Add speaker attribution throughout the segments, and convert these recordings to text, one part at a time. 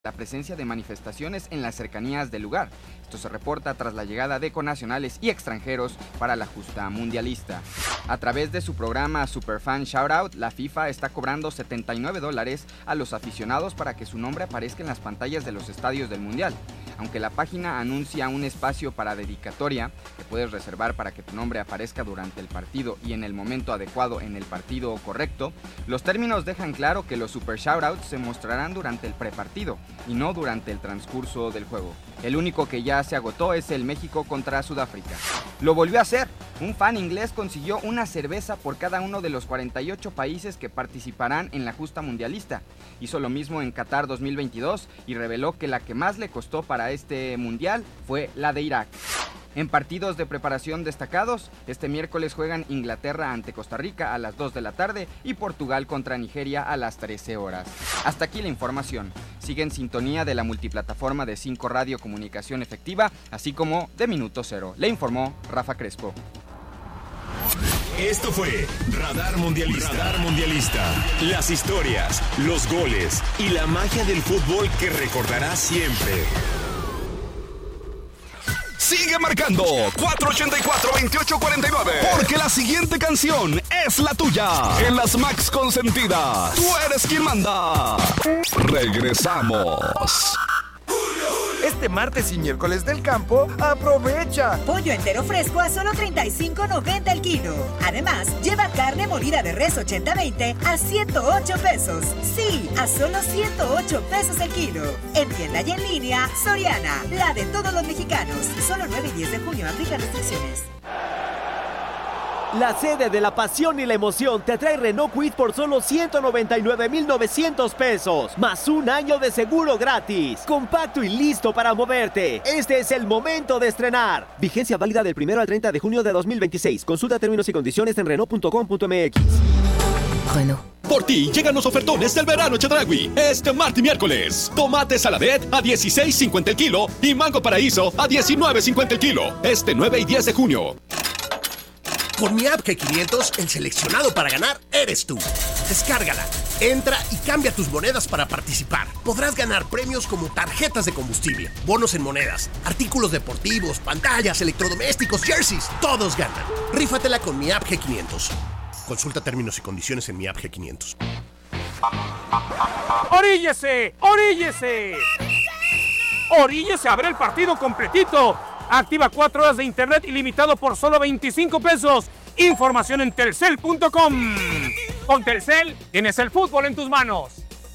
Speaker 1: la presencia de manifestaciones en las cercanías del lugar. Esto se reporta tras la llegada de connacionales y extranjeros para la justa mundialista. A través de su programa Superfan Shoutout, la FIFA está cobrando $79 a los aficionados para que su nombre aparezca en las pantallas de los estadios del Mundial. Aunque la página anuncia un espacio para dedicatoria que puedes reservar para que tu nombre aparezca durante el partido y en el momento adecuado en el partido correcto, los términos dejan claro que los Super Shoutouts se mostrarán durante el prepartido y no durante el transcurso del juego. El único que ya se agotó es el México contra Sudáfrica. Lo volvió a hacer. Un fan inglés consiguió una cerveza por cada uno de los 48 países que participarán en la justa mundialista. Hizo lo mismo en Qatar 2022 y reveló que la que más le costó para este mundial fue la de Irak. En partidos de preparación destacados, este miércoles juegan Inglaterra ante Costa Rica a las 2 de la tarde y Portugal contra Nigeria a las 13 horas. Hasta aquí la información. Sigue en sintonía de la multiplataforma de 5 Radio Comunicación Efectiva, así como de Minuto Cero. Le informó Rafa Crespo.
Speaker 2: Esto fue Radar Mundialista. Radar Mundialista. Las historias, los goles y la magia del fútbol que recordarás siempre. Sigue marcando 484-2849, porque la siguiente canción es la tuya. En las Max Consentidas, tú eres quien manda. Regresamos.
Speaker 3: Este martes y miércoles del campo, aprovecha.
Speaker 4: Pollo entero fresco a solo $35.90 el kilo. Además, lleva carne molida de res 80-20 a $108. Sí, a solo $108 el kilo. En tienda y en línea, Soriana, la de todos los mexicanos. Solo 9 y 10 de junio, aplica restricciones.
Speaker 5: La sede de la pasión y la emoción te trae Renault Kwid por solo $199,900, más un año de seguro gratis. Compacto y listo para moverte. Este es el momento de estrenar. Vigencia válida del 1 al 30 de junio de 2026. Consulta términos y condiciones en Renault.com.mx.
Speaker 6: Renault.
Speaker 2: Por ti llegan los ofertones del verano Chedraui. Este martes y miércoles. Tomate Saladet a $16.50 el kilo y Mango Paraíso a $19.50 el kilo. Este 9 y 10 de junio.
Speaker 7: Con mi app G500, el seleccionado para ganar eres tú. Descárgala, entra y cambia tus monedas para participar. Podrás ganar premios como tarjetas de combustible, bonos en monedas, artículos deportivos, pantallas, electrodomésticos, jerseys. Todos ganan. Rífatela con mi app G500. Consulta términos y condiciones en mi app G500.
Speaker 8: ¡Oríllese! ¡Oríllese! ¡Oríllese a ver el partido completito! Activa 4 horas de internet ilimitado por solo $25. Información en telcel.com. Con Telcel tienes el fútbol en tus manos.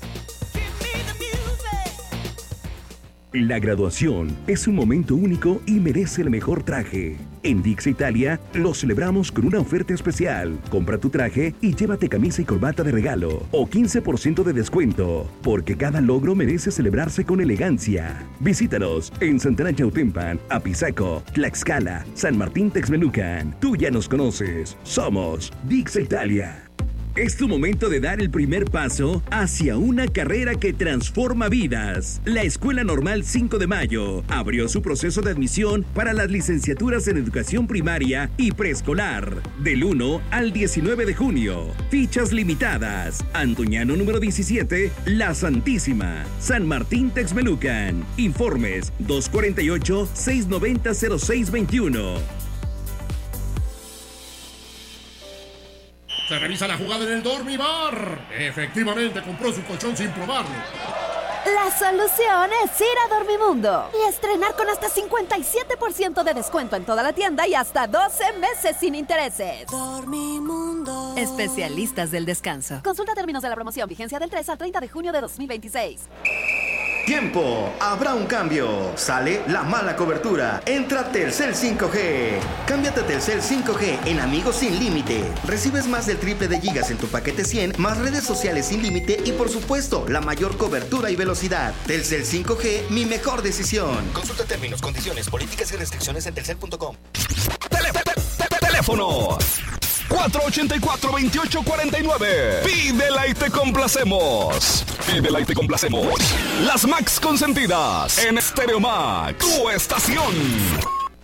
Speaker 9: La graduación es un momento único y merece el mejor traje. En Dix Italia lo celebramos con una oferta especial. Compra tu traje y llévate camisa y corbata de regalo o 15% de descuento, porque cada logro merece celebrarse con elegancia. Visítanos en Santana Chautempan, Apizaco, Tlaxcala, San Martín Texmelucan. Tú ya nos conoces. Somos Dix Italia. Es tu momento de dar el primer paso hacia una carrera que transforma vidas. La Escuela Normal 5 de Mayo abrió su proceso de admisión para las licenciaturas en educación primaria y preescolar del 1 al 19 de junio. Fichas limitadas. Antoñano número 17, La Santísima, San Martín Texmelucan. Informes 248-690-0621.
Speaker 10: Se revisa la jugada en el Dormibar. Efectivamente, compró su colchón sin probarlo.
Speaker 11: La solución es ir a Dormimundo y estrenar con hasta 57% de descuento en toda la tienda y hasta 12 meses sin intereses.
Speaker 4: Dormimundo.
Speaker 11: Especialistas del descanso. Consulta términos de la promoción. Vigencia del 3 al 30 de junio de 2026.
Speaker 12: Tiempo, habrá un cambio. Sale la mala cobertura. Entra Telcel 5G. Cámbiate a Telcel 5G en Amigos Sin Límite. Recibes más del triple de gigas en tu paquete 100, más redes sociales sin límite y por supuesto, la mayor cobertura y velocidad. Telcel 5G, mi mejor decisión. Consulta términos, condiciones, políticas y restricciones en telcel.com.
Speaker 2: Teléfono 484-2849. Pídela y te complacemos. Pídela y te complacemos. Las Max Consentidas en Stereo Max, tu estación.